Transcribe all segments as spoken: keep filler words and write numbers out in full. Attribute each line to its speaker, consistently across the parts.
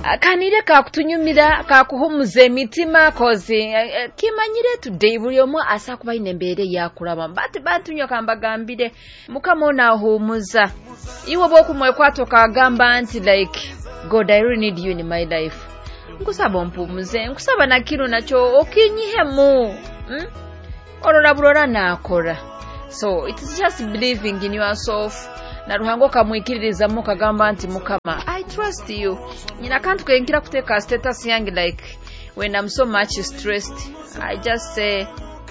Speaker 1: Kanire kakutunyumira kakuhumuza emitima kozi kimanyire today buli omu asa kuba ine mbere yakulaba bati batunyo kambagambire mukama onahumuza iwo bokumwe kwatoka agamba anti like God, I really need you in my life. Nkusaba mpumuze nkusaba na kino nacho okinyihemu hmm? Orora burora nakora. So it is just believing in yourself. Na ruhango kamwikiririza mu kagamba nti mukama I trust you. Nyina kantu kenkira kuteka status yangi like when I'm so much stressed I just say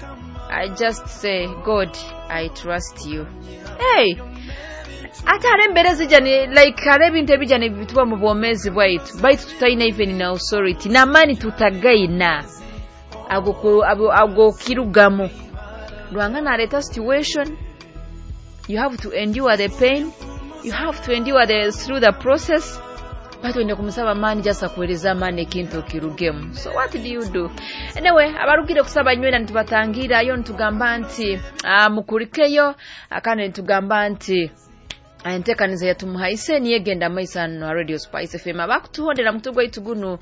Speaker 1: I just say God I trust you. Hey, atare mbere zijani like kare binte bijani bituba mu bomezi bwaitu baitu tutaina even na authority na mani tutagaina ago ago kirugamo Ruhanga na leta situation. You have to endure the pain. You have to endure the through the process. But when you kumusaba mani just akueleza mani kintu kirugemu. So what do you do? Anyway, abarugire kusaba nywena ntubatangira yo ntugamba nti ah mukurikeyo akane ntugamba nti antekaniza yatumuhaise niye genda maisano na Radio Spice F M abakutuhondera mutugwa itugunu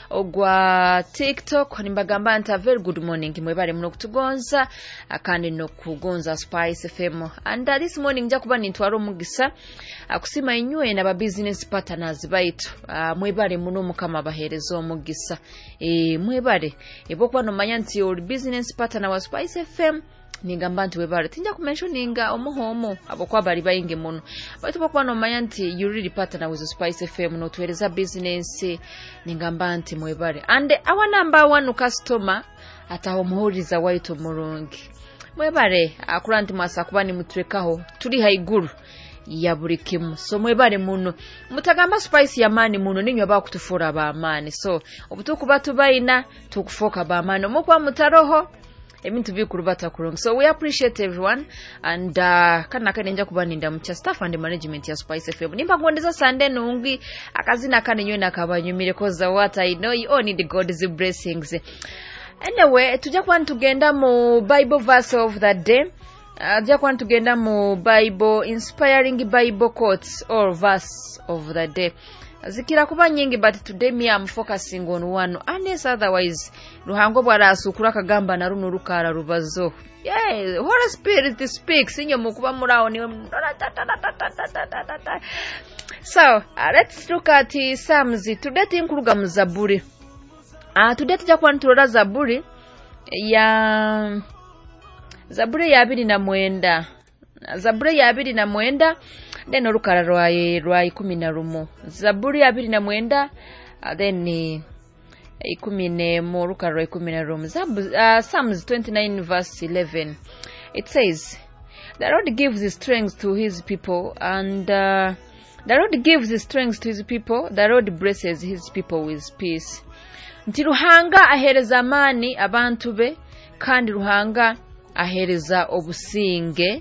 Speaker 1: ogwa TikTok nimbagamba nta very good morning mwebare muno kutugonza akandi no kugonza Spice F M and uh, this morning nja kuba nintwaro mugisa akusima inywe na ba business partners baitu uh, mwebare muno mukama baherezo mugisa e mwebare ebokwa no manya nti your business partner wa Spice F M ningamba nti webare tinja kumentioninga omuhomo abokwa bali bayinge muno baitu bakwa no manya nti you really partner with Spice F M no tueleza business ningamba nti mwebare and our number one customer atahomuhuriza waito murungi mwebare akura nti masa kubani mutwekaho turi haiguru ya buri kimu so mwebare muno mutagamba Spice ya mani muno ninyo bakutufura ba mani so obutuku batubaina tukufoka ba mani mukwa mutaroho ebintu bikurubata kurungi. So we appreciate everyone and uh, kana kanenja kubaninda mcha staff and management ya Spice F M. Nimba kuondeza Sunday nungi akazina kane nyo nakabanyumire cause what I know you only the God's blessings. Anyway, tujja kwa tugenda mu Bible verse of the day. Uh, tujja kwa tugenda mu Bible inspiring Bible quotes or verse of the day. Zikira kuba nyingi but today me I'm focusing on one unless otherwise ruhango bwara asukura kagamba na runo rukara rubazo. Yeah, Holy Spirit speaks inyo mukuba murao ni so uh, let's look at uh, Psalms. Today tinkuruga mu Zaburi. Ah uh, today tujja kwanturora Zaburi ya Zaburi ya abiri na mwenda. Zaburi ya abiri na mwenda then olukara rwaye rwa ikumi na rumu. Zaburi ya abiri na mwenda uh, then ni ikumi ne mu olukara rwa ikumi na rumu. uh, Psalms twenty-nine verse eleven it says the Lord gives his strength to his people and uh, the Lord gives his strength to his people, the Lord blesses his people with peace. Nti Ruhanga ahereza amani abantu be kandi Ruhanga ahereza obusinge.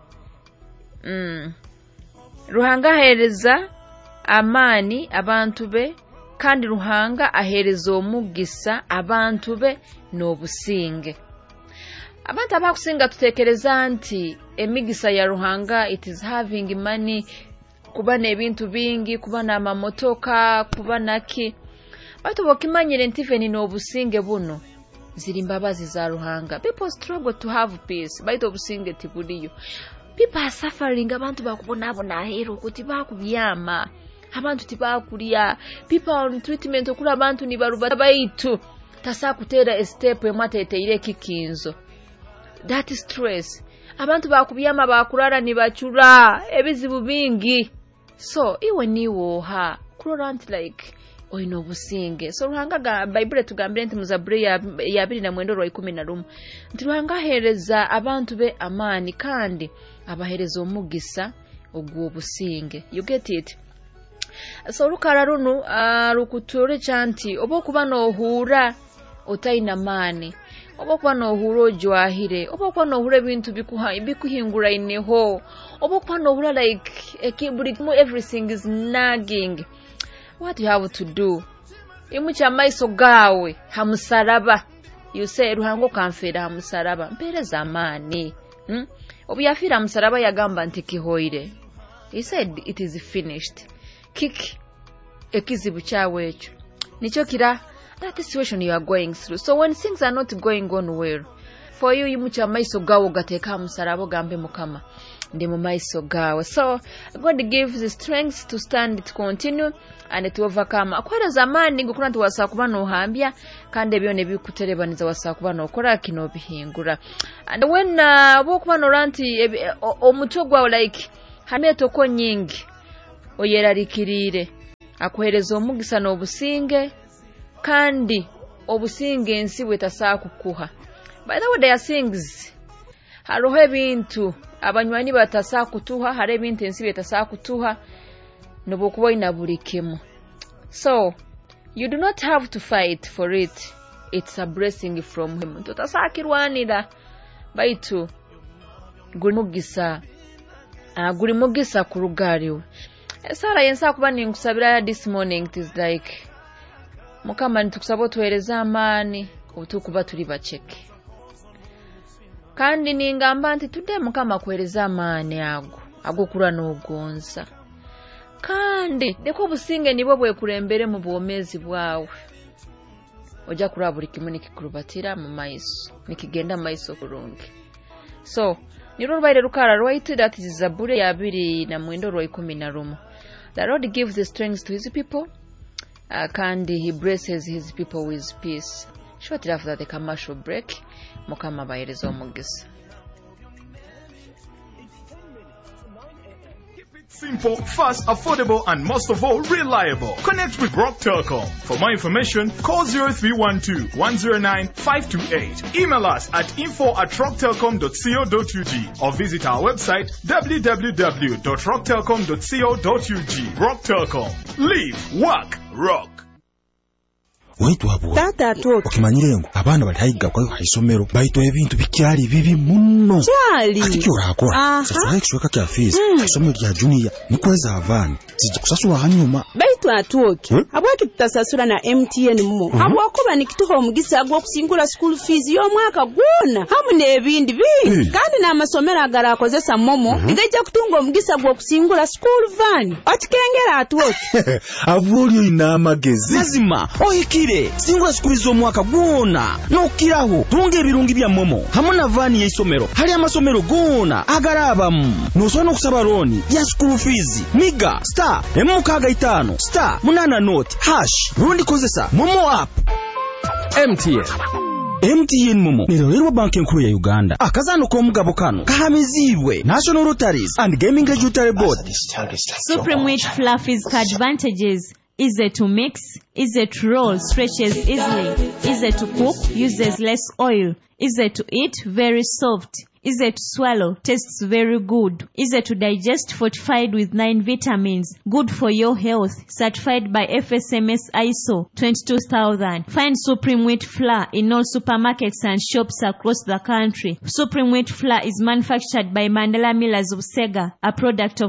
Speaker 1: mm. Ruhanga ahereza amani abantu be kandi Ruhanga ahereza omugisa abantu be n'obusinge. Abantu abakusinga tutekereza nti emigisa ya Ruhanga it is having money, kuba n'ebintu bingi, kuba n'amamotoka, kuba naki. Batu bokimanyire nti even n'obusinge buno ziri mbabazi za Ruhanga. People struggle to have peace baito obusinge tibuliyo. People are suffering, abantu bakubonabona ahero kuti bakubyama, abantu tibakulia, people on treatment okula abantu ni baruba baitu tasa kutera step emateteire kikinzo. That is stress. Abantu bakubyama bakurara ni bachura ebizibu bingi. So iwe niwo ha kurorant like oino businge. So Ruhanga ga Bible tugambire nti mu Zaburi ya abiri na mwenda rwa ikumi na rumu nti Ruhanga ahereza abantu be amani kandi abahereza omugisa ogwo businge. You get it? So lukara runo uh, rukutore chanti obo kuba no hura otaina mani, obo kuba no hura ojwahire, obo kuba no hura bintu bikuha bikuhingura ineho, obo kuba no hura like ekiburimu everything is nagging. What you have to do? Imucha maiso gawe hamusaraba. You say Ruhango kanfera hamusaraba mpereza amani. Hmm? Obu yafira hamusaraba yagamba nti kihoire. He said it is finished. Kick ekizibu kyawe ekyo. Nicho kira that situation you are going through. So when things are not going on well for you, yimucha maiso gawo gateka musarabo gambe mukama ndi mu maiso gawe. So God gives the strength to stand, to continue and to overcome. Akwera zamani ngukuna tuwasa kuba no hambya kandi ebyo ne bikuterebaniza wasa kuba no kola kino bihingura. And when uh, bokuba no ranti omutogwa like hameto ko nyingi oyerarikirire akwereza omugisa no businge kandi obusinge ensi bwetasa kukuha. By the way, there are things haroho ebintu abanywani batasa kutuha, hare ebintu ensi betasa kutuha nobokuba ina buli kimu. So you do not have to fight for it. It's a blessing from him. Totasakirwanira baitu guri mugisa uh, guri mugisa ku rugariwe. Sara yensa kuba ninkusabira this morning. It is like mukama nitukusaba tuhereza amani obutukuba tuli bacheke kandi ningamba nti tudde mukama kuhereza amani ago agokura n'ogonza kandi deko businge nibo bwekulembere mu bwomezi bwawe oja kura buli kimu nikikurubatira mu maiso nikigenda maiso kurungi. So niro rwaire rukara rwaite that is Zaburi ya abiri na mwendo rwa ikumi na rumu. The Lord gives the strength to his people. Uh, kandi he blesses his people with peace. Shortly after the commercial break, mukama bahereza omugisa.
Speaker 2: Simple, fast, affordable, and most of all, reliable. Connect with Rock Telecom. For more information, call zero three one two, one zero nine, five two eight. Email us at info at rock telecom dot co dot u g or visit our website w w w dot rock telecom dot co dot u g. Rock Telecom. Live, work, rock.
Speaker 3: Waitu hapo
Speaker 4: tata atoke
Speaker 3: okimanyire ngo abana bali hayiga kwa haisomero baito ebintu bikyali bibi munno
Speaker 4: cyali
Speaker 3: akikyo rakora sasa ekishweka kya fees isomero rya junior nikweza avana zije kusasura hanyuma
Speaker 4: baitu atoke hmm? Abwaki tutasasura na M T N mu hmm? Abwakoba nikituho omugisa gwo kusingula school fees yo mwaka gwona hamune ebindi bingi hmm. Kandi na amasomero agara akozesa momo hmm? Igaja kutunga omugisa gwo kusingula school van atikengera atoke
Speaker 3: avulyo ina amagezi
Speaker 5: mazima oyiki singwa skulizo mwaka gwona nokiraho tunge ebirungi bya momo hamuna vani y'isomero hali amasomero gona agarabamu nosona okusaba loni ya school fees miga star emukaga itano star munana note hash rundi kozesa momo app. M T N M T N momo nirorerwa banki nkuru ya Uganda akazano ko mugabo kano kahamizibwe National Lotteries and Gaming Regulatory Board.
Speaker 6: Supreme Wheat Fluffy's advantages: easy to mix, easy to roll, stretches easily, easy to cook, uses less oil, easy to eat, very soft, easy to swallow, tastes very good, easy to digest, fortified with nine vitamins, good for your health, certified by F S M S I S O twenty-two thousand. Find Supreme Wheat Flour in all supermarkets and shops across the country. Supreme Wheat Flour is manufactured by Mandela Millers of Sega, a product of